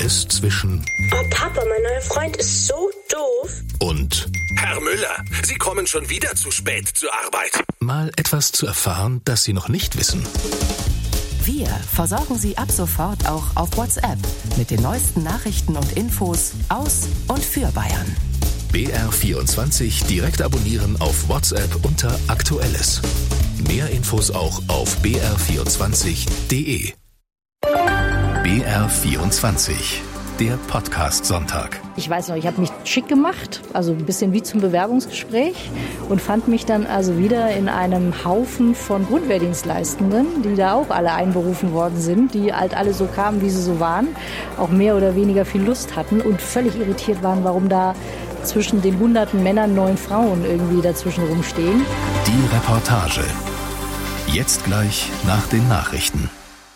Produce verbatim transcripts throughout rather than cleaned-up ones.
Kompromiss zwischen Oh Papa, mein neuer Freund ist so doof. und Herr Müller, Sie kommen schon wieder zu spät zur Arbeit. mal etwas zu erfahren, das Sie noch nicht wissen. Wir versorgen Sie ab sofort auch auf WhatsApp mit den neuesten Nachrichten und Infos aus und für Bayern. B R vierundzwanzig direkt abonnieren auf WhatsApp unter Aktuelles. Mehr Infos auch auf b r vierundzwanzig punkt d e. B R vierundzwanzig, der Podcast-Sonntag. Ich weiß noch, ich habe mich schick gemacht, also ein bisschen wie zum Bewerbungsgespräch und fand mich dann also wieder in einem Haufen von Grundwehrdienstleistenden, die da auch alle einberufen worden sind, die halt alle so kamen, wie sie so waren, auch mehr oder weniger viel Lust hatten und völlig irritiert waren, warum da zwischen den hunderten Männern neun Frauen irgendwie dazwischen rumstehen. Die Reportage. Jetzt gleich nach den Nachrichten.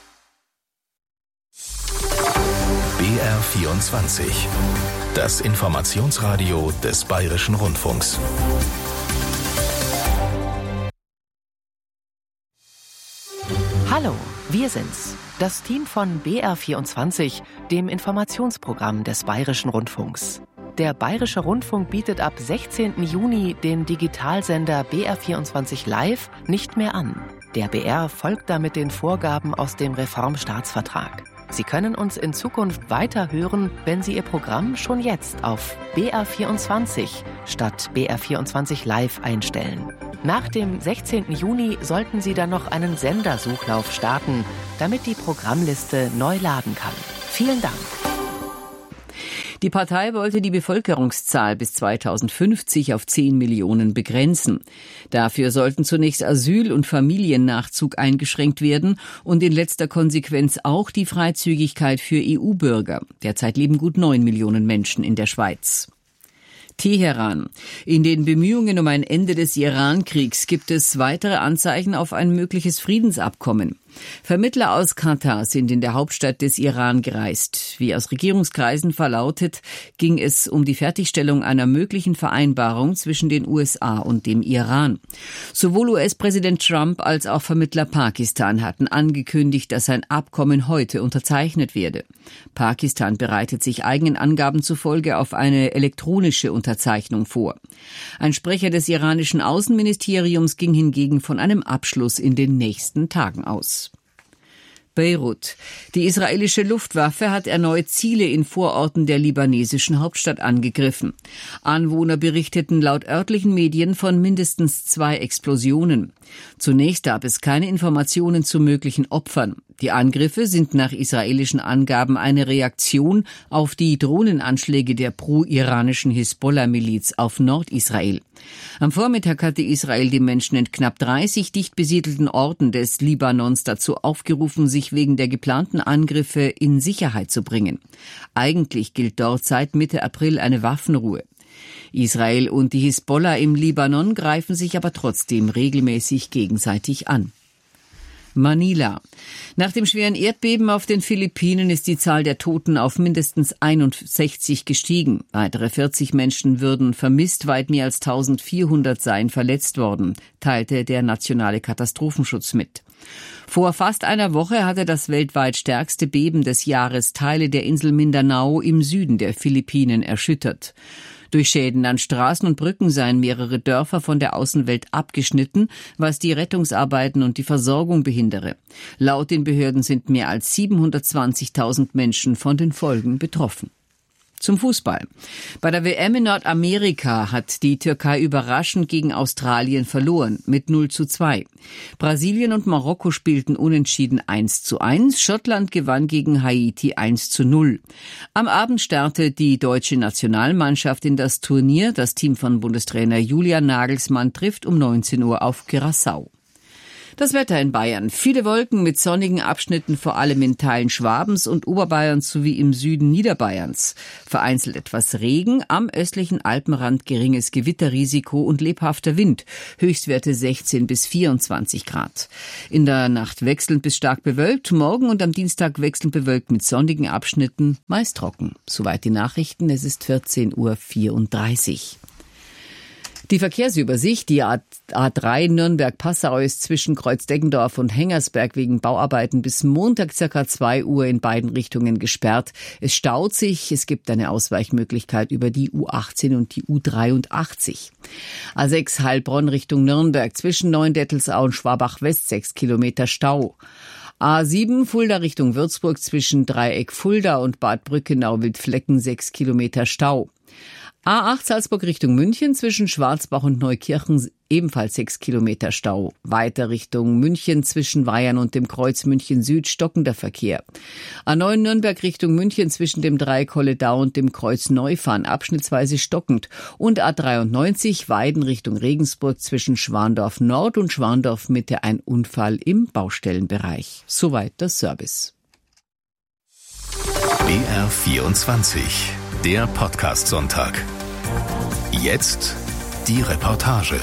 B R vierundzwanzig. Das Informationsradio des Bayerischen Rundfunks. Hallo, wir sind's. Das Team von B R vierundzwanzig, dem Informationsprogramm des Bayerischen Rundfunks. Der Bayerische Rundfunk bietet ab sechzehnten Juni den Digitalsender B R vierundzwanzig Live nicht mehr an. Der B R folgt damit den Vorgaben aus dem Reformstaatsvertrag. Sie können uns in Zukunft weiter hören, wenn Sie Ihr Programm schon jetzt auf B R vierundzwanzig statt B R vierundzwanzig Live einstellen. Nach dem sechzehnten Juni sollten Sie dann noch einen Sendersuchlauf starten, damit die Programmliste neu laden kann. Vielen Dank. Die Partei wollte die Bevölkerungszahl bis zweitausendfünfzig auf zehn Millionen begrenzen. Dafür sollten zunächst Asyl- und Familiennachzug eingeschränkt werden und in letzter Konsequenz auch die Freizügigkeit für E U-Bürger. Derzeit leben gut neun Millionen Menschen in der Schweiz. Teheran. In den Bemühungen um ein Ende des Iran-Kriegs gibt es weitere Anzeichen auf ein mögliches Friedensabkommen. Vermittler aus Katar sind in der Hauptstadt des Iran gereist. Wie aus Regierungskreisen verlautet, ging es um die Fertigstellung einer möglichen Vereinbarung zwischen den U S A und dem Iran. Sowohl U S-Präsident Trump als auch Vermittler Pakistan hatten angekündigt, dass ein Abkommen heute unterzeichnet werde. Pakistan bereitet sich eigenen Angaben zufolge auf eine elektronische Unterzeichnung vor. Ein Sprecher des iranischen Außenministeriums ging hingegen von einem Abschluss in den nächsten Tagen aus. Beirut. Die israelische Luftwaffe hat erneut Ziele in Vororten der libanesischen Hauptstadt angegriffen. Anwohner berichteten laut örtlichen Medien von mindestens zwei Explosionen. Zunächst gab es keine Informationen zu möglichen Opfern. Die Angriffe sind nach israelischen Angaben eine Reaktion auf die Drohnenanschläge der pro-iranischen Hisbollah-Miliz auf Nordisrael. Am Vormittag hatte Israel die Menschen in knapp dreißig dicht besiedelten Orten des Libanons dazu aufgerufen, sich wegen der geplanten Angriffe in Sicherheit zu bringen. Eigentlich gilt dort seit Mitte April eine Waffenruhe. Israel und die Hisbollah im Libanon greifen sich aber trotzdem regelmäßig gegenseitig an. Manila. Nach dem schweren Erdbeben auf den Philippinen ist die Zahl der Toten auf mindestens einundsechzig gestiegen. Weitere vierzig Menschen würden vermisst, weit mehr als eintausendvierhundert seien verletzt worden, teilte der nationale Katastrophenschutz mit. Vor fast einer Woche hatte das weltweit stärkste Beben des Jahres Teile der Insel Mindanao im Süden der Philippinen erschüttert. Durch Schäden an Straßen und Brücken seien mehrere Dörfer von der Außenwelt abgeschnitten, was die Rettungsarbeiten und die Versorgung behindere. Laut den Behörden sind mehr als siebenhundertzwanzigtausend Menschen von den Folgen betroffen. Zum Fußball. Bei der W M in Nordamerika hat die Türkei überraschend gegen Australien verloren mit null zu zwei. Brasilien und Marokko spielten unentschieden eins zu eins. Schottland gewann gegen Haiti eins zu null. Am Abend startet die deutsche Nationalmannschaft in das Turnier. Das Team von Bundestrainer Julian Nagelsmann trifft um neunzehn Uhr auf Curaçao. Das Wetter in Bayern. Viele Wolken mit sonnigen Abschnitten, vor allem in Teilen Schwabens und Oberbayerns sowie im Süden Niederbayerns. Vereinzelt etwas Regen, am östlichen Alpenrand geringes Gewitterrisiko und lebhafter Wind. Höchstwerte sechzehn bis vierundzwanzig Grad. In der Nacht wechselnd bis stark bewölkt, morgen und am Dienstag wechselnd bewölkt mit sonnigen Abschnitten, meist trocken. Soweit die Nachrichten, es ist vierzehn Uhr vierunddreißig. Die Verkehrsübersicht, die A drei Nürnberg-Passau ist zwischen Kreuzdeggendorf und Hengersberg wegen Bauarbeiten bis Montag ca. zwei Uhr in beiden Richtungen gesperrt. Es staut sich, es gibt eine Ausweichmöglichkeit über die U achtzehn und die U dreiundachtzig. A sechs Heilbronn Richtung Nürnberg zwischen Neuendettelsau und Schwabach-West sechs Kilometer Stau. A sieben Fulda Richtung Würzburg zwischen Dreieck Fulda und Bad Brückenau-Wildflecken sechs Kilometer Stau. A acht Salzburg Richtung München zwischen Schwarzbach und Neukirchen ebenfalls sechs Kilometer Stau. Weiter Richtung München zwischen Weyern und dem Kreuz München Süd stockender Verkehr. A neun Nürnberg Richtung München zwischen dem Dreieck Holledau und dem Kreuz Neufahren abschnittsweise stockend. Und A dreiundneunzig Weiden Richtung Regensburg zwischen Schwandorf Nord und Schwandorf Mitte ein Unfall im Baustellenbereich. Soweit der Service. B R vierundzwanzig, der Podcast-Sonntag. Jetzt die Reportage.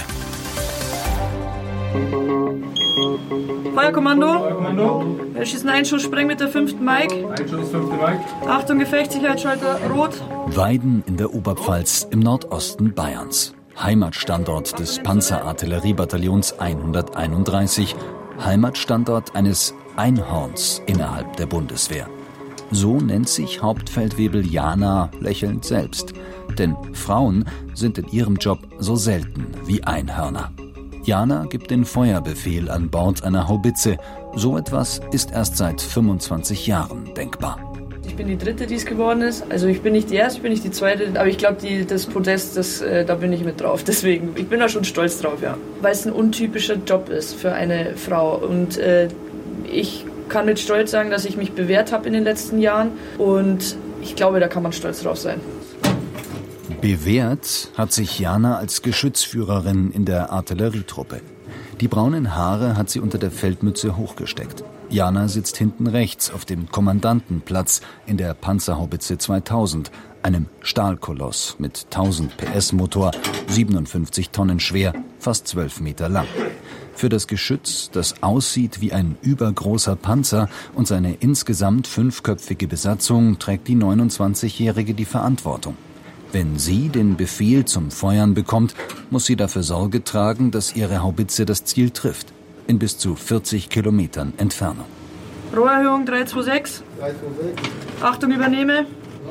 Feuerkommando. Feuerkommando. Wir schießen Einschuss, sprengen mit der fünften Mike. Einschuss, fünfte Mike. Achtung, Gefecht, Sicherheitsschalter, rot. Weiden in der Oberpfalz im Nordosten Bayerns. Heimatstandort des Panzerartilleriebataillons hunderteinunddreißig. Heimatstandort eines Einhorns innerhalb der Bundeswehr. So nennt sich Hauptfeldwebel Jana lächelnd selbst. Denn Frauen sind in ihrem Job so selten wie Einhörner. Jana gibt den Feuerbefehl an Bord einer Haubitze. So etwas ist erst seit fünfundzwanzig Jahren denkbar. Ich bin die Dritte, die es geworden ist. Also ich bin nicht die Erste, ich bin nicht die Zweite. Aber ich glaube, das Podest, das, äh, da bin ich mit drauf. Deswegen, ich bin da schon stolz drauf, ja. Weil es ein untypischer Job ist für eine Frau. Und äh, ich kann mit Stolz sagen, dass ich mich bewährt habe in den letzten Jahren. Und ich glaube, da kann man stolz drauf sein. Bewährt hat sich Jana als Geschützführerin in der Artillerietruppe. Die braunen Haare hat sie unter der Feldmütze hochgesteckt. Jana sitzt hinten rechts auf dem Kommandantenplatz in der Panzerhaubitze zweitausend, einem Stahlkoloss mit tausend P S Motor, siebenundfünfzig Tonnen schwer, fast zwölf Meter lang. Für das Geschütz, das aussieht wie ein übergroßer Panzer und seine insgesamt fünfköpfige Besatzung, trägt die neunundzwanzigjährige die Verantwortung. Wenn sie den Befehl zum Feuern bekommt, muss sie dafür Sorge tragen, dass ihre Haubitze das Ziel trifft. In bis zu vierzig Kilometern Entfernung. Rohrerhöhung drei zwei sechs. Achtung, übernehme.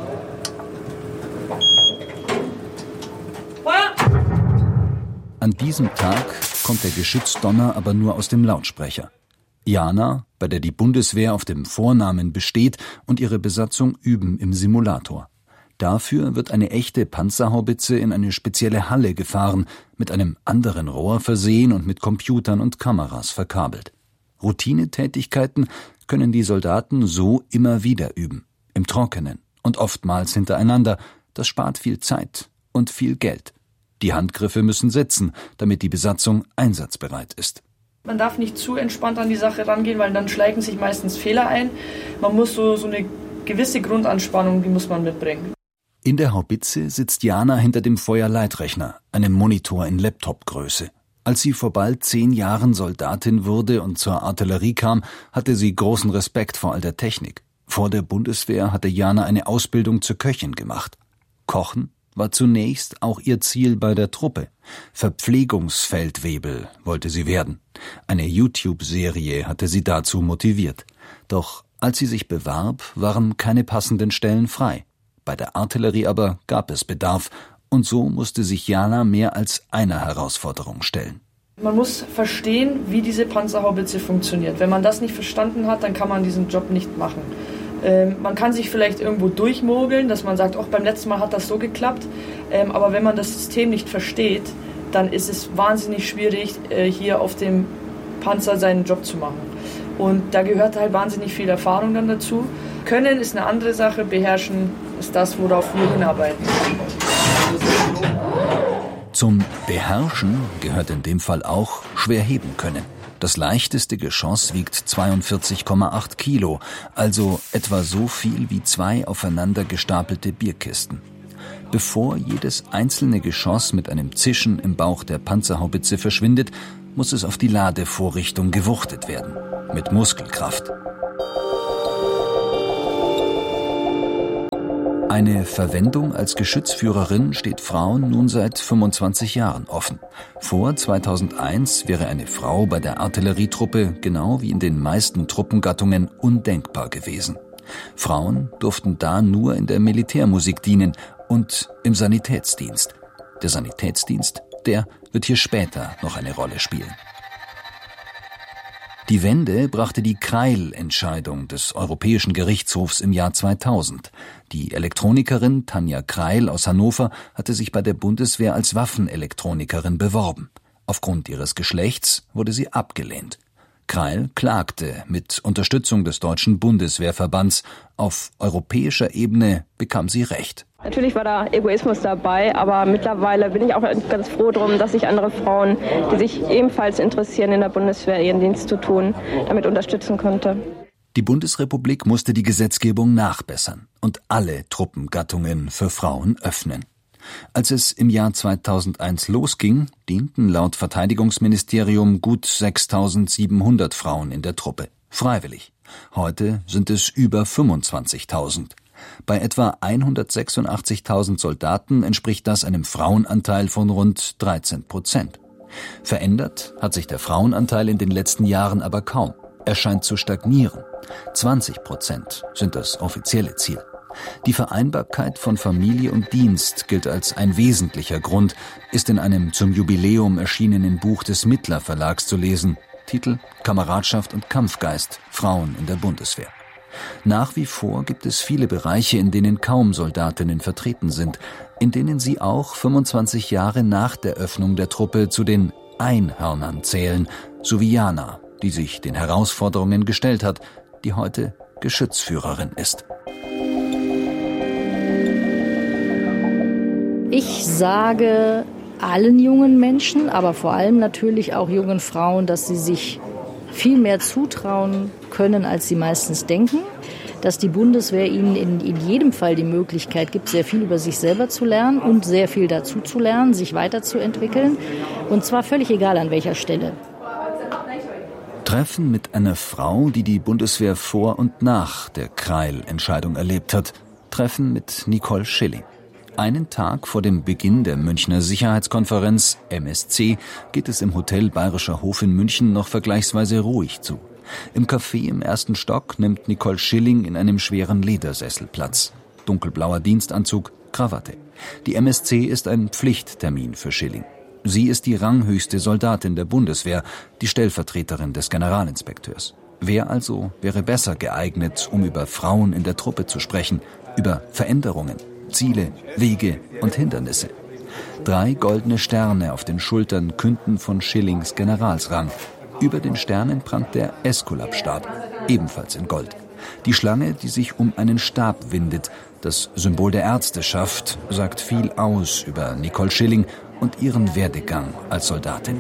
Feuer! An diesem Tag kommt der Geschützdonner aber nur aus dem Lautsprecher. Jana, bei der die Bundeswehr auf dem Vornamen besteht, und ihre Besatzung üben im Simulator. Dafür wird eine echte Panzerhaubitze in eine spezielle Halle gefahren, mit einem anderen Rohr versehen und mit Computern und Kameras verkabelt. Routinetätigkeiten können die Soldaten so immer wieder üben, im Trockenen und oftmals hintereinander. Das spart viel Zeit und viel Geld. Die Handgriffe müssen sitzen, damit die Besatzung einsatzbereit ist. Man darf nicht zu entspannt an die Sache rangehen, weil dann schleichen sich meistens Fehler ein. Man muss so, so eine gewisse Grundanspannung, die muss man mitbringen. In der Haubitze sitzt Jana hinter dem Feuerleitrechner, einem Monitor in Laptopgröße. Als sie vor bald zehn Jahren Soldatin wurde und zur Artillerie kam, hatte sie großen Respekt vor all der Technik. Vor der Bundeswehr hatte Jana eine Ausbildung zur Köchin gemacht. Kochen war zunächst auch ihr Ziel bei der Truppe. Verpflegungsfeldwebel wollte sie werden. Eine YouTube-Serie hatte sie dazu motiviert. Doch als sie sich bewarb, waren keine passenden Stellen frei. Bei der Artillerie aber gab es Bedarf, und so musste sich Jana mehr als einer Herausforderung stellen. Man muss verstehen, wie diese Panzerhaubitze funktioniert. Wenn man das nicht verstanden hat, dann kann man diesen Job nicht machen. Ähm, man kann sich vielleicht irgendwo durchmogeln, dass man sagt, auch beim letzten Mal hat das so geklappt. Ähm, aber wenn man das System nicht versteht, dann ist es wahnsinnig schwierig, äh, hier auf dem Panzer seinen Job zu machen. Und da gehört halt wahnsinnig viel Erfahrung dann dazu. Können ist eine andere Sache, beherrschen ist das, worauf wir hinarbeiten. Zum Beherrschen gehört in dem Fall auch schwer heben können. Das leichteste Geschoss wiegt zweiundvierzig Komma acht Kilo, also etwa so viel wie zwei aufeinander gestapelte Bierkisten. Bevor jedes einzelne Geschoss mit einem Zischen im Bauch der Panzerhaubitze verschwindet, muss es auf die Ladevorrichtung gewuchtet werden. Mit Muskelkraft. Eine Verwendung als Geschützführerin steht Frauen nun seit fünfundzwanzig Jahren offen. Vor zweitausendeins wäre eine Frau bei der Artillerietruppe genau wie in den meisten Truppengattungen undenkbar gewesen. Frauen durften da nur in der Militärmusik dienen und im Sanitätsdienst. Der Sanitätsdienst, der wird hier später noch eine Rolle spielen. Die Wende brachte die Kreil-Entscheidung des Europäischen Gerichtshofs im Jahr zweitausend. Die Elektronikerin Tanja Kreil aus Hannover hatte sich bei der Bundeswehr als Waffenelektronikerin beworben. Aufgrund ihres Geschlechts wurde sie abgelehnt. Kreil klagte mit Unterstützung des Deutschen Bundeswehrverbands. Auf europäischer Ebene bekam sie Recht. Natürlich war da Egoismus dabei, aber mittlerweile bin ich auch ganz froh drum, dass ich andere Frauen, die sich ebenfalls interessieren, in der Bundeswehr ihren Dienst zu tun, damit unterstützen konnte. Die Bundesrepublik musste die Gesetzgebung nachbessern und alle Truppengattungen für Frauen öffnen. Als es im Jahr zweitausendeins losging, dienten laut Verteidigungsministerium gut sechstausendsiebenhundert Frauen in der Truppe. Freiwillig. Heute sind es über fünfundzwanzigtausend. Bei etwa hundertsechsundachtzigtausend Soldaten entspricht das einem Frauenanteil von rund dreizehn Prozent. Verändert hat sich der Frauenanteil in den letzten Jahren aber kaum. Er scheint zu stagnieren. zwanzig Prozent sind das offizielle Ziel. Die Vereinbarkeit von Familie und Dienst gilt als ein wesentlicher Grund, ist in einem zum Jubiläum erschienenen Buch des Mittler Verlags zu lesen. Titel: Kameradschaft und Kampfgeist, Frauen in der Bundeswehr. Nach wie vor gibt es viele Bereiche, in denen kaum Soldatinnen vertreten sind, in denen sie auch fünfundzwanzig Jahre nach der Öffnung der Truppe zu den Einhörnern zählen, so wie Jana, die sich den Herausforderungen gestellt hat, die heute Geschützführerin ist. Ich sage allen jungen Menschen, aber vor allem natürlich auch jungen Frauen, dass sie sich viel mehr zutrauen können, als sie meistens denken, dass die Bundeswehr ihnen in, in jedem Fall die Möglichkeit gibt, sehr viel über sich selber zu lernen und sehr viel dazu zu lernen, sich weiterzuentwickeln, und zwar völlig egal an welcher Stelle. Treffen mit einer Frau, die die Bundeswehr vor und nach der Kreil-Entscheidung erlebt hat. Treffen mit Nicole Schilling. Einen Tag vor dem Beginn der Münchner Sicherheitskonferenz M S C geht es im Hotel Bayerischer Hof in München noch vergleichsweise ruhig zu. Im Café im ersten Stock nimmt Nicole Schilling in einem schweren Ledersessel Platz. Dunkelblauer Dienstanzug, Krawatte. Die M S C ist ein Pflichttermin für Schilling. Sie ist die ranghöchste Soldatin der Bundeswehr, die Stellvertreterin des Generalinspekteurs. Wer also wäre besser geeignet, um über Frauen in der Truppe zu sprechen, über Veränderungen, Ziele, Wege und Hindernisse? Drei goldene Sterne auf den Schultern künden von Schillings Generalsrang. Über den Sternen prangt der Eskulap-Stab, ebenfalls in Gold. Die Schlange, die sich um einen Stab windet, das Symbol der Ärzteschaft, sagt viel aus über Nicole Schilling und ihren Werdegang als Soldatin.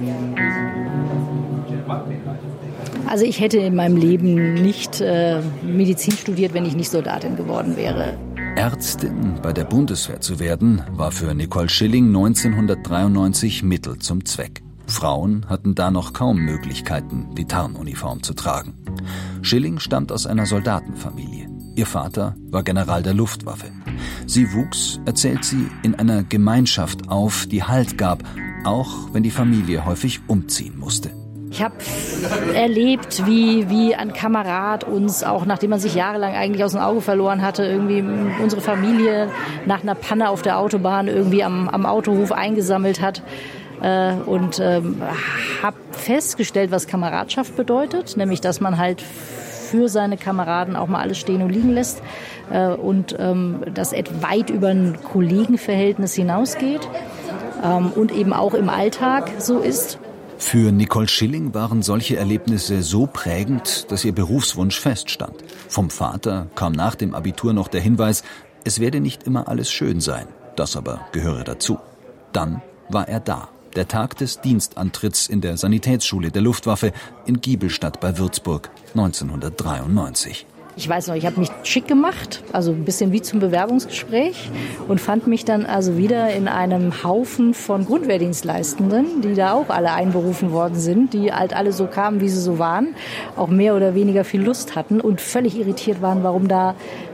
Also ich hätte in meinem Leben nicht äh, Medizin studiert, wenn ich nicht Soldatin geworden wäre. Ärztin bei der Bundeswehr zu werden, war für Nicole Schilling neunzehnhundertdreiundneunzig Mittel zum Zweck. Frauen hatten da noch kaum Möglichkeiten, die Tarnuniform zu tragen. Schilling stammt aus einer Soldatenfamilie. Ihr Vater war General der Luftwaffe. Sie wuchs, erzählt sie, in einer Gemeinschaft auf, die Halt gab, auch wenn die Familie häufig umziehen musste. Ich habe erlebt, wie, wie ein Kamerad uns, auch nachdem man sich jahrelang eigentlich aus dem Auge verloren hatte, irgendwie unsere Familie nach einer Panne auf der Autobahn irgendwie am, am Autohof eingesammelt hat. Äh, und ähm, habe festgestellt, was Kameradschaft bedeutet, nämlich dass man halt für seine Kameraden auch mal alles stehen und liegen lässt äh, und ähm, das weit über ein Kollegenverhältnis hinausgeht ähm, und eben auch im Alltag so ist. Für Nicole Schilling waren solche Erlebnisse so prägend, dass ihr Berufswunsch feststand. Vom Vater kam nach dem Abitur noch der Hinweis, es werde nicht immer alles schön sein, das aber gehöre dazu. Dann war er da. Der Tag des Dienstantritts in der Sanitätsschule der Luftwaffe in Giebelstadt bei Würzburg neunzehnhundertdreiundneunzig. Ich weiß noch, ich habe mich schick gemacht, also ein bisschen wie zum Bewerbungsgespräch, und fand mich dann also wieder in einem Haufen von Grundwehrdienstleistenden, die da auch alle einberufen worden sind, die halt alle so kamen, wie sie so waren, auch mehr oder weniger viel Lust hatten und völlig irritiert waren, warum da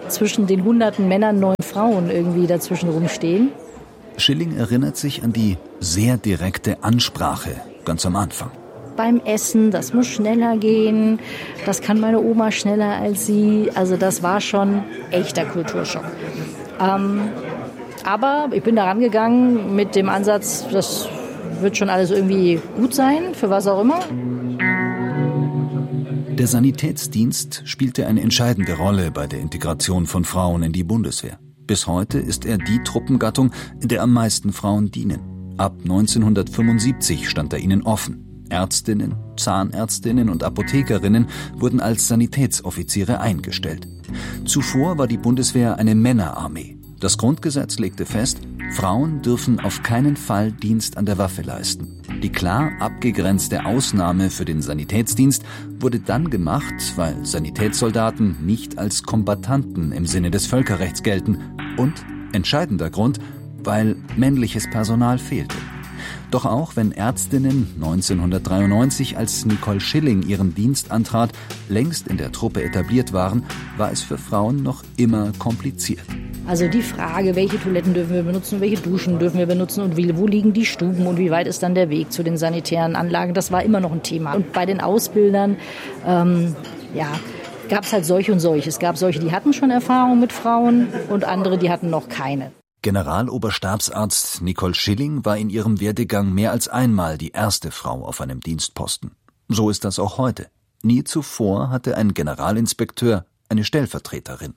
zwischen den hunderten Männern neun Frauen irgendwie dazwischen rumstehen. Schilling erinnert sich an die sehr direkte Ansprache ganz am Anfang. Beim Essen, das muss schneller gehen, das kann meine Oma schneller als sie. Also das war schon echter Kulturschock. Ähm, aber ich bin da rangegangen mit dem Ansatz, das wird schon alles irgendwie gut sein, für was auch immer. Der Sanitätsdienst spielte eine entscheidende Rolle bei der Integration von Frauen in die Bundeswehr. Bis heute ist er die Truppengattung, in der am meisten Frauen dienen. Ab neunzehnhundertfünfundsiebzig stand er ihnen offen. Ärztinnen, Zahnärztinnen und Apothekerinnen wurden als Sanitätsoffiziere eingestellt. Zuvor war die Bundeswehr eine Männerarmee. Das Grundgesetz legte fest, Frauen dürfen auf keinen Fall Dienst an der Waffe leisten. Die klar abgegrenzte Ausnahme für den Sanitätsdienst wurde dann gemacht, weil Sanitätssoldaten nicht als Kombattanten im Sinne des Völkerrechts gelten und, entscheidender Grund, weil männliches Personal fehlte. Doch auch wenn Ärztinnen neunzehnhundertdreiundneunzig, als Nicole Schilling ihren Dienst antrat, längst in der Truppe etabliert waren, war es für Frauen noch immer kompliziert. Also die Frage, welche Toiletten dürfen wir benutzen, welche Duschen dürfen wir benutzen und wie, wo liegen die Stuben und wie weit ist dann der Weg zu den sanitären Anlagen, das war immer noch ein Thema. Und bei den Ausbildern, ähm, ja, gab es halt solche und solche. Es gab solche, die hatten schon Erfahrung mit Frauen und andere, die hatten noch keine. Generaloberstabsarzt Nicole Schilling war in ihrem Werdegang mehr als einmal die erste Frau auf einem Dienstposten. So ist das auch heute. Nie zuvor hatte ein Generalinspekteur eine Stellvertreterin.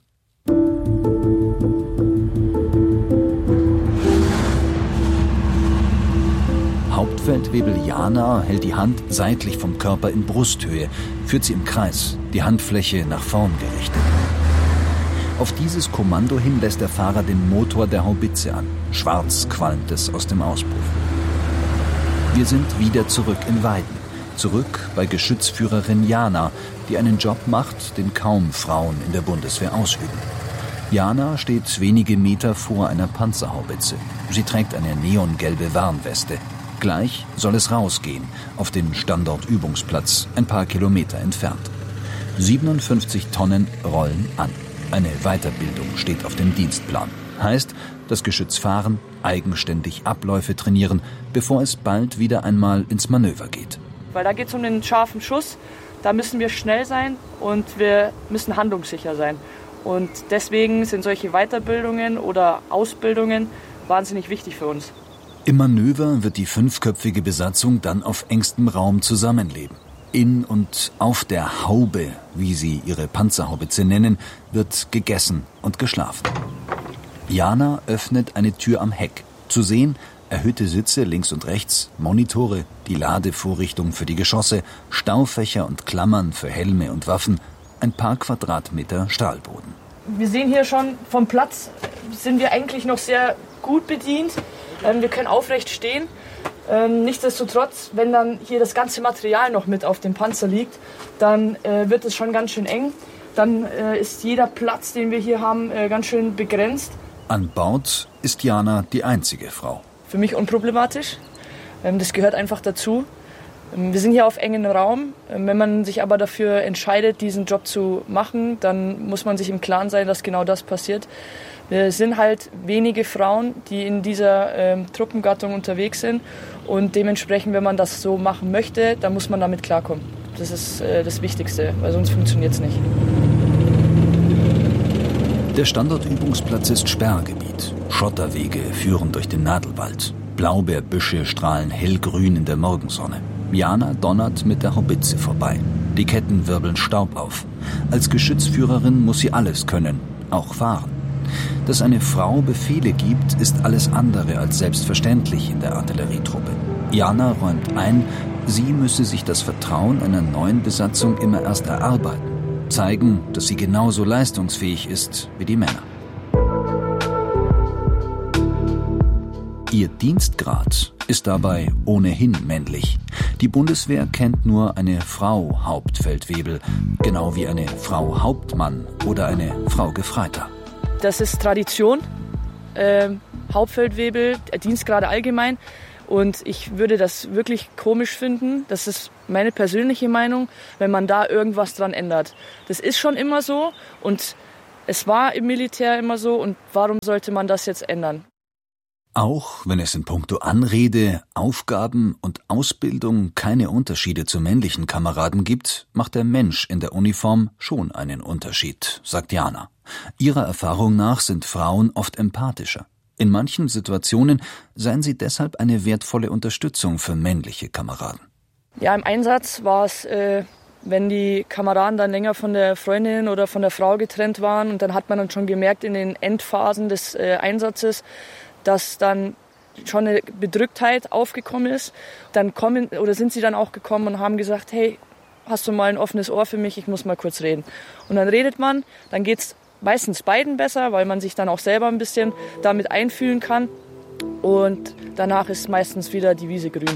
Hauptfeldwebel Jana hält die Hand seitlich vom Körper in Brusthöhe, führt sie im Kreis, die Handfläche nach vorn gerichtet. Auf dieses Kommando hin lässt der Fahrer den Motor der Haubitze an. Schwarz qualmt es aus dem Auspuff. Wir sind wieder zurück in Weiden. Zurück bei Geschützführerin Jana, die einen Job macht, den kaum Frauen in der Bundeswehr ausüben. Jana steht wenige Meter vor einer Panzerhaubitze. Sie trägt eine neongelbe Warnweste. Gleich soll es rausgehen, auf den Standortübungsplatz, ein paar Kilometer entfernt. siebenundfünfzig Tonnen rollen an. Eine Weiterbildung steht auf dem Dienstplan. Heißt, das Geschütz fahren, eigenständig Abläufe trainieren, bevor es bald wieder einmal ins Manöver geht. Weil da geht es um den scharfen Schuss, da müssen wir schnell sein und wir müssen handlungssicher sein. Und deswegen sind solche Weiterbildungen oder Ausbildungen wahnsinnig wichtig für uns. Im Manöver wird die fünfköpfige Besatzung dann auf engstem Raum zusammenleben. In und auf der Haube, wie sie ihre Panzerhaubitze nennen, wird gegessen und geschlafen. Jana öffnet eine Tür am Heck. Zu sehen, erhöhte Sitze links und rechts, Monitore, die Ladevorrichtung für die Geschosse, Staufächer und Klammern für Helme und Waffen, ein paar Quadratmeter Stahlboden. Wir sehen hier schon, vom Platz sind wir eigentlich noch sehr gut bedient. Wir können aufrecht stehen. Ähm, nichtsdestotrotz, wenn dann hier das ganze Material noch mit auf dem Panzer liegt, dann äh, wird es schon ganz schön eng. Dann äh, ist jeder Platz, den wir hier haben, äh, ganz schön begrenzt. An Bord ist Jana die einzige Frau. Für mich unproblematisch. Ähm, das gehört einfach dazu. Ähm, wir sind hier auf engem Raum. Ähm, wenn man sich aber dafür entscheidet, diesen Job zu machen, dann muss man sich im Klaren sein, dass genau das passiert. Wir sind halt wenige Frauen, die in dieser ähm, Truppengattung unterwegs sind. Und dementsprechend, wenn man das so machen möchte, dann muss man damit klarkommen. Das ist äh, das Wichtigste, weil sonst funktioniert es nicht. Der Standortübungsplatz ist Sperrgebiet. Schotterwege führen durch den Nadelwald. Blaubeerbüsche strahlen hellgrün in der Morgensonne. Jana donnert mit der Haubitze vorbei. Die Ketten wirbeln Staub auf. Als Geschützführerin muss sie alles können, auch fahren. Dass eine Frau Befehle gibt, ist alles andere als selbstverständlich in der Artillerietruppe. Jana räumt ein, sie müsse sich das Vertrauen einer neuen Besatzung immer erst erarbeiten. Zeigen, dass sie genauso leistungsfähig ist wie die Männer. Ihr Dienstgrad ist dabei ohnehin männlich. Die Bundeswehr kennt nur eine Frau Hauptfeldwebel, genau wie eine Frau Hauptmann oder eine Frau Gefreiter. Das ist Tradition, äh, Hauptfeldwebel, Dienstgrade allgemein. Und ich würde das wirklich komisch finden, das ist meine persönliche Meinung, wenn man da irgendwas dran ändert. Das ist schon immer so und Es war im Militär immer so und warum sollte man das jetzt ändern? Auch wenn es in puncto Anrede, Aufgaben und Ausbildung keine Unterschiede zu männlichen Kameraden gibt, macht der Mensch in der Uniform schon einen Unterschied, sagt Jana. Ihrer Erfahrung nach sind Frauen oft empathischer. In manchen Situationen seien sie deshalb eine wertvolle Unterstützung für männliche Kameraden. Ja, im Einsatz war es, äh, wenn die Kameraden dann länger von der Freundin oder von der Frau getrennt waren und dann hat man dann schon gemerkt in den Endphasen des äh, Einsatzes, dass dann schon eine Bedrücktheit aufgekommen ist. Dann kommen oder sind sie dann auch gekommen und haben gesagt, hey, hast du mal ein offenes Ohr für mich, ich muss mal kurz reden. Und dann redet man, dann geht's meistens beiden besser, weil man sich dann auch selber ein bisschen damit einfühlen kann. Und danach ist meistens wieder die Wiese grün.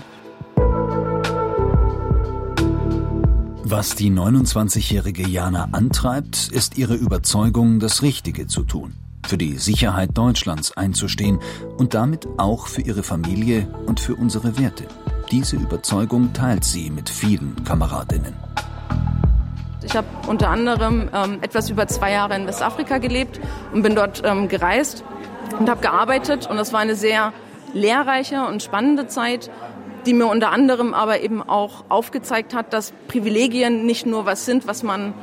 Was die neunundzwanzigjährige Jana antreibt, ist ihre Überzeugung, das Richtige zu tun. Für die Sicherheit Deutschlands einzustehen und damit auch für ihre Familie und für unsere Werte. Diese Überzeugung teilt sie mit vielen Kameradinnen. Ich habe unter anderem ähm, etwas über zwei Jahre in Westafrika gelebt und bin dort ähm, gereist und habe gearbeitet. Und das war eine sehr lehrreiche und spannende Zeit, die mir unter anderem aber eben auch aufgezeigt hat, dass Privilegien nicht nur was sind, was man,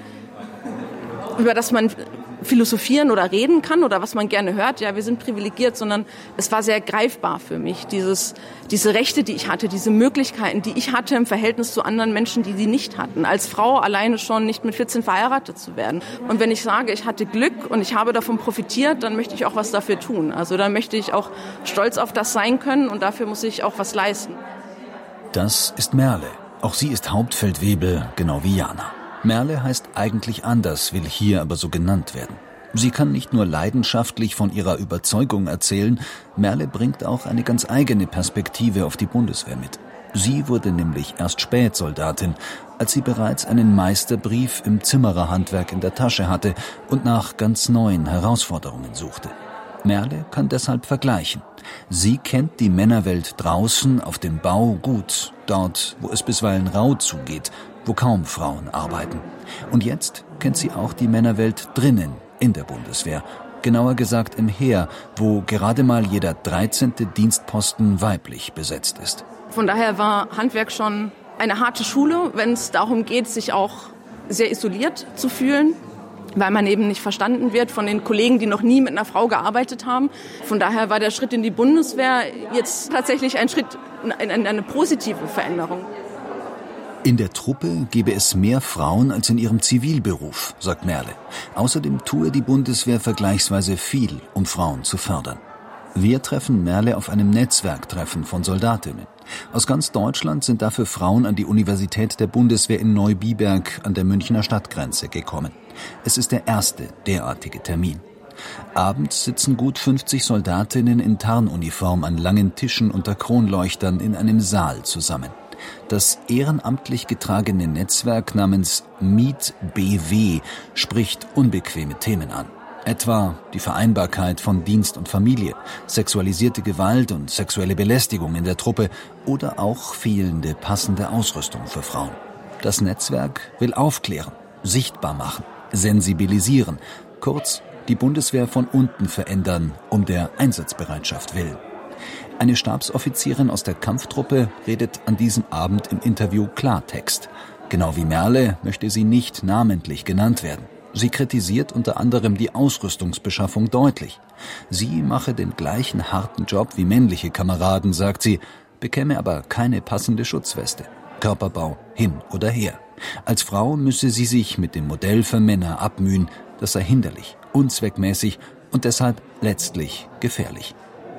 über das man philosophieren oder reden kann oder was man gerne hört, ja, wir sind privilegiert, sondern es war sehr greifbar für mich, dieses, diese Rechte, die ich hatte, diese Möglichkeiten, die ich hatte im Verhältnis zu anderen Menschen, die sie nicht hatten. Als Frau alleine schon nicht mit vierzehn verheiratet zu werden. Und wenn ich sage, ich hatte Glück und ich habe davon profitiert, dann möchte ich auch was dafür tun. Also dann möchte ich auch stolz auf das sein können und dafür muss ich auch was leisten. Das ist Merle. Auch sie ist Hauptfeldwebel, genau wie Jana. Merle heißt eigentlich anders, will hier aber so genannt werden. Sie kann nicht nur leidenschaftlich von ihrer Überzeugung erzählen, Merle bringt auch eine ganz eigene Perspektive auf die Bundeswehr mit. Sie wurde nämlich erst Spätsoldatin, als sie bereits einen Meisterbrief im Zimmererhandwerk in der Tasche hatte und nach ganz neuen Herausforderungen suchte. Merle kann deshalb vergleichen. Sie kennt die Männerwelt draußen auf dem Bau gut, dort, wo es bisweilen rau zugeht, wo kaum Frauen arbeiten. Und jetzt kennt sie auch die Männerwelt drinnen, in der Bundeswehr. Genauer gesagt im Heer, wo gerade mal jeder dreizehnte Dienstposten weiblich besetzt ist. Von daher war Handwerk schon eine harte Schule, wenn es darum geht, sich auch sehr isoliert zu fühlen, weil man eben nicht verstanden wird von den Kollegen, die noch nie mit einer Frau gearbeitet haben. Von daher war der Schritt in die Bundeswehr jetzt tatsächlich ein Schritt in eine positive Veränderung. In der Truppe gebe es mehr Frauen als in ihrem Zivilberuf, sagt Merle. Außerdem tue die Bundeswehr vergleichsweise viel, um Frauen zu fördern. Wir treffen Merle auf einem Netzwerktreffen von Soldatinnen. Aus ganz Deutschland sind dafür Frauen an die Universität der Bundeswehr in Neubiberg an der Münchner Stadtgrenze gekommen. Es ist der erste derartige Termin. Abends sitzen gut fünfzig Soldatinnen in Tarnuniform an langen Tischen unter Kronleuchtern in einem Saal zusammen. Das ehrenamtlich getragene Netzwerk namens Meet B W spricht unbequeme Themen an. Etwa die Vereinbarkeit von Dienst und Familie, sexualisierte Gewalt und sexuelle Belästigung in der Truppe oder auch fehlende passende Ausrüstung für Frauen. Das Netzwerk will aufklären, sichtbar machen, sensibilisieren, kurz die Bundeswehr von unten verändern, um der Einsatzbereitschaft willen. Eine Stabsoffizierin aus der Kampftruppe redet an diesem Abend im Interview Klartext. Genau wie Merle möchte sie nicht namentlich genannt werden. Sie kritisiert unter anderem die Ausrüstungsbeschaffung deutlich. Sie mache den gleichen harten Job wie männliche Kameraden, sagt sie, bekäme aber keine passende Schutzweste. Körperbau hin oder her. Als Frau müsse sie sich mit dem Modell für Männer abmühen. Das sei hinderlich, unzweckmäßig und deshalb letztlich gefährlich.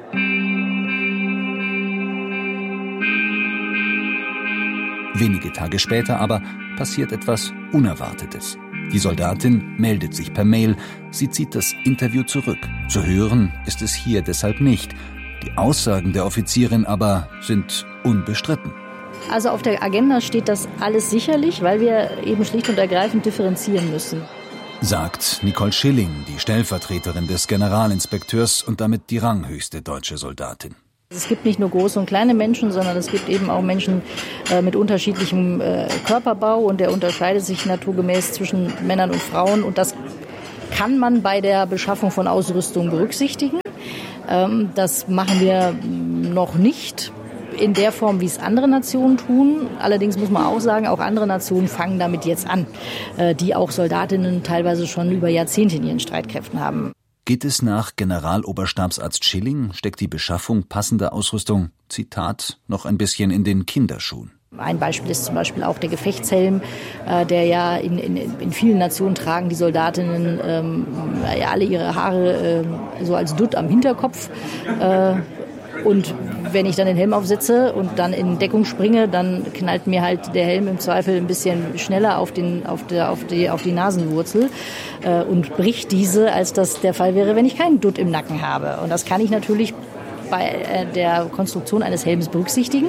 Wenige Tage später aber passiert etwas Unerwartetes. Die Soldatin meldet sich per Mail, sie zieht das Interview zurück. Zu hören ist es hier deshalb nicht. Die Aussagen der Offizierin aber sind unbestritten. Also auf der Agenda steht das alles sicherlich, weil wir eben schlicht und ergreifend differenzieren müssen. Sagt Nicole Schilling, die Stellvertreterin des Generalinspekteurs und damit die ranghöchste deutsche Soldatin. Es gibt nicht nur große und kleine Menschen, sondern es gibt eben auch Menschen äh, mit unterschiedlichem äh, Körperbau und der unterscheidet sich naturgemäß zwischen Männern und Frauen und das kann man bei der Beschaffung von Ausrüstung berücksichtigen. Das machen wir noch nicht in der Form, wie es andere Nationen tun. Allerdings muss man auch sagen, auch andere Nationen fangen damit jetzt an, die auch Soldatinnen teilweise schon über Jahrzehnte in ihren Streitkräften haben. Geht es nach Generaloberstabsarzt Schilling, steckt die Beschaffung passender Ausrüstung, Zitat, noch ein bisschen in den Kinderschuhen. Ein Beispiel ist zum Beispiel auch der Gefechtshelm, äh, der ja in, in, in vielen Nationen tragen die Soldatinnen ähm, ja, alle ihre Haare äh, so als Dutt am Hinterkopf. Äh, und wenn ich dann den Helm aufsetze und dann in Deckung springe, dann knallt mir halt der Helm im Zweifel ein bisschen schneller auf, den, auf, der, auf, die, auf die Nasenwurzel äh, und bricht diese, als das der Fall wäre, wenn ich keinen Dutt im Nacken habe. Und das kann ich natürlich bei äh, der Konstruktion eines Helms berücksichtigen.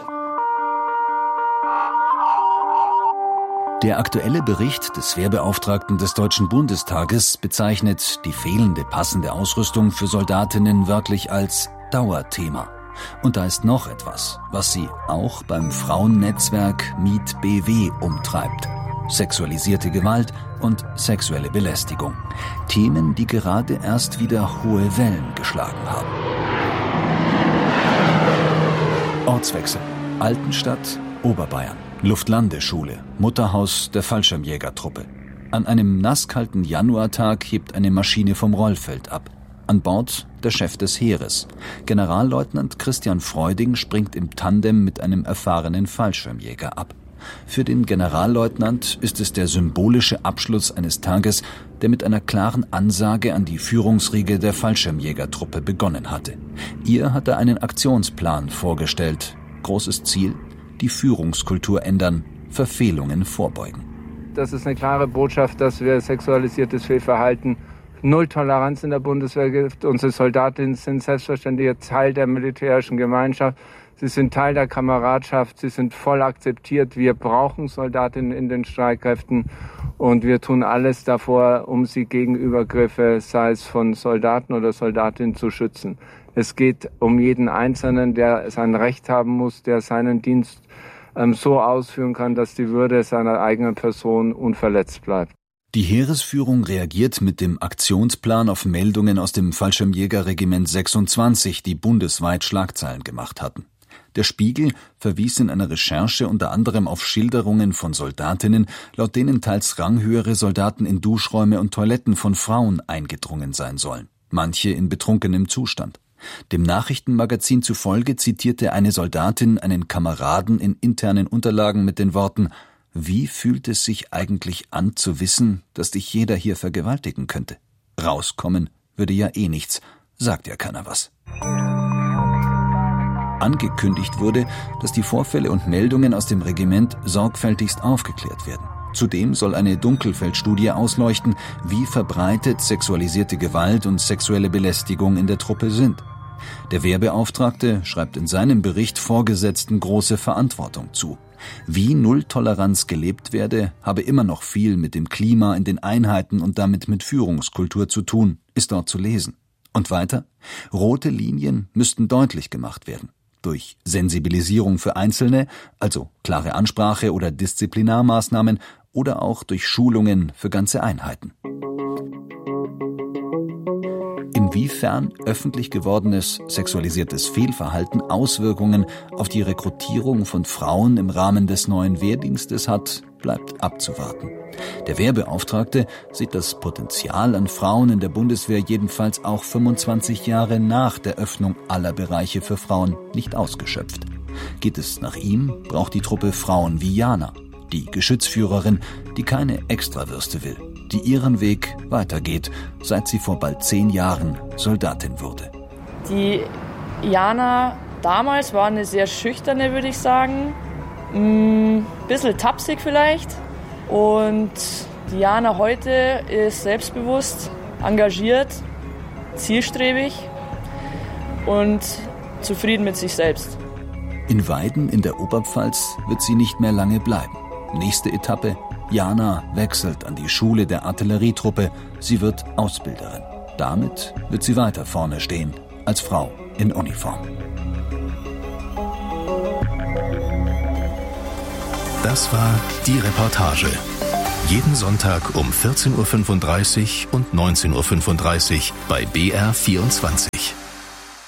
Der aktuelle Bericht des Wehrbeauftragten des Deutschen Bundestages bezeichnet die fehlende passende Ausrüstung für Soldatinnen wörtlich als Dauerthema. Und da ist noch etwas, was sie auch beim Frauennetzwerk Meet B W umtreibt. Sexualisierte Gewalt und sexuelle Belästigung. Themen, die gerade erst wieder hohe Wellen geschlagen haben. Ortswechsel. Altenstadt, Oberbayern. Luftlandeschule, Mutterhaus der Fallschirmjägertruppe. An einem nasskalten Januartag hebt eine Maschine vom Rollfeld ab. An Bord der Chef des Heeres. Generalleutnant Christian Freuding springt im Tandem mit einem erfahrenen Fallschirmjäger ab. Für den Generalleutnant ist es der symbolische Abschluss eines Tages, der mit einer klaren Ansage an die Führungsriege der Fallschirmjägertruppe begonnen hatte. Ihr hat er einen Aktionsplan vorgestellt. Großes Ziel: die Führungskultur ändern, Verfehlungen vorbeugen. Das ist eine klare Botschaft, dass wir sexualisiertes Fehlverhalten, Null Toleranz in der Bundeswehr gibt. Unsere Soldatinnen sind selbstverständlich Teil der militärischen Gemeinschaft. Sie sind Teil der Kameradschaft. Sie sind voll akzeptiert. Wir brauchen Soldatinnen in den Streitkräften. Und wir tun alles davor, um sie gegen Übergriffe, sei es von Soldaten oder Soldatinnen, zu schützen. Es geht um jeden Einzelnen, der sein Recht haben muss, der seinen Dienst ähm, so ausführen kann, dass die Würde seiner eigenen Person unverletzt bleibt. Die Heeresführung reagiert mit dem Aktionsplan auf Meldungen aus dem Fallschirmjägerregiment sechsundzwanzig, die bundesweit Schlagzeilen gemacht hatten. Der Spiegel verwies in einer Recherche unter anderem auf Schilderungen von Soldatinnen, laut denen teils ranghöhere Soldaten in Duschräume und Toiletten von Frauen eingedrungen sein sollen, manche in betrunkenem Zustand. Dem Nachrichtenmagazin zufolge zitierte eine Soldatin einen Kameraden in internen Unterlagen mit den Worten: »Wie fühlt es sich eigentlich an zu wissen, dass dich jeder hier vergewaltigen könnte? Rauskommen würde ja eh nichts, sagt ja keiner was.« Angekündigt wurde, dass die Vorfälle und Meldungen aus dem Regiment sorgfältigst aufgeklärt werden. Zudem soll eine Dunkelfeldstudie ausleuchten, wie verbreitet sexualisierte Gewalt und sexuelle Belästigung in der Truppe sind. Der Wehrbeauftragte schreibt in seinem Bericht Vorgesetzten große Verantwortung zu. Wie Nulltoleranz gelebt werde, habe immer noch viel mit dem Klima in den Einheiten und damit mit Führungskultur zu tun, ist dort zu lesen. Und weiter: Rote Linien müssten deutlich gemacht werden. Durch Sensibilisierung für Einzelne, also klare Ansprache oder Disziplinarmaßnahmen, oder auch durch Schulungen für ganze Einheiten. Inwiefern öffentlich gewordenes sexualisiertes Fehlverhalten Auswirkungen auf die Rekrutierung von Frauen im Rahmen des neuen Wehrdienstes hat, bleibt abzuwarten. Der Wehrbeauftragte sieht das Potenzial an Frauen in der Bundeswehr jedenfalls auch fünfundzwanzig Jahre nach der Öffnung aller Bereiche für Frauen nicht ausgeschöpft. Geht es nach ihm, braucht die Truppe Frauen wie Jana, die Geschützführerin, die keine Extrawürste will, die ihren Weg weitergeht, seit sie vor bald zehn Jahren Soldatin wurde. Die Jana damals war eine sehr schüchterne, würde ich sagen. Ein bisschen tapsig vielleicht. Und die Jana heute ist selbstbewusst, engagiert, zielstrebig und zufrieden mit sich selbst. In Weiden in der Oberpfalz wird sie nicht mehr lange bleiben. Nächste Etappe: Jana wechselt an die Schule der Artillerietruppe. Sie wird Ausbilderin. Damit wird sie weiter vorne stehen, als Frau in Uniform. Das war die Reportage. Jeden Sonntag um vierzehn Uhr fünfunddreißig und neunzehn Uhr fünfunddreißig bei B R vierundzwanzig.